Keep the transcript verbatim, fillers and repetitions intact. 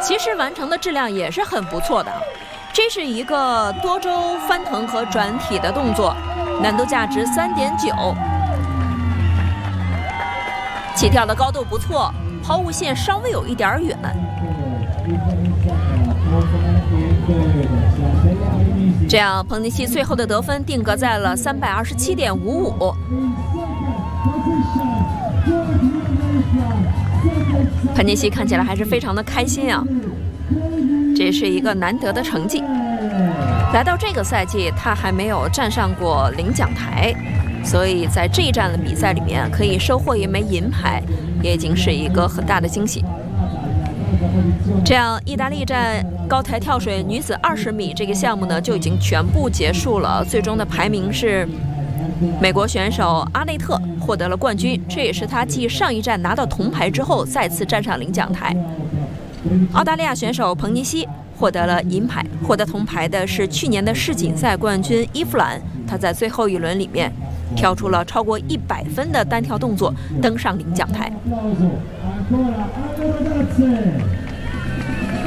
其实完成的质量也是很不错的。这是一个多周翻腾和转体的动作，难度价值三点九，起跳的高度不错，抛物线稍微有一点远。这样，彭尼西最后的得分定格在了三百二十七点五五。彭尼西看起来还是非常的开心啊，这是一个难得的成绩。来到这个赛季，他还没有站上过领奖台，所以在这一站的比赛里面可以收获一枚银牌，也已经是一个很大的惊喜。这样，意大利站高台跳水女子二十米这个项目呢，就已经全部结束了。最终的排名是美国选手阿内特获得了冠军，这也是他继上一站拿到铜牌之后再次站上领奖台。澳大利亚选手彭尼西获得了银牌，获得铜牌的是去年的世锦赛冠军伊夫兰，他在最后一轮里面跳出了超过一百分的单跳动作，登上领奖台。